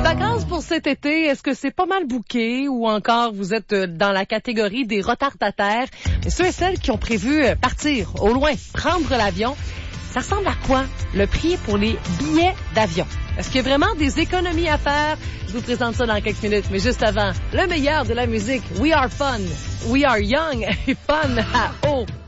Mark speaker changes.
Speaker 1: vacances pour cet été, est-ce que c'est pas mal booké ou encore vous êtes dans la catégorie des retardataires? Et ceux et celles qui ont prévu partir au loin, prendre l'avion, ça ressemble à quoi le prix pour les billets d'avion? Est-ce qu'il y a vraiment des économies à faire? Je vous présente ça dans quelques minutes, mais juste avant, le meilleur de la musique, We Are Fun, We Are Young et Fun à